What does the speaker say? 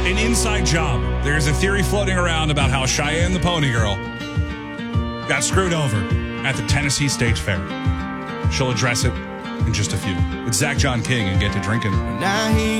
An inside job. There's a theory floating around about how Cheyenne the Pony Girl got screwed over at the Tennessee State Fair. She'll address it in just a few. It's Zach John King and Get to Drinking. Now he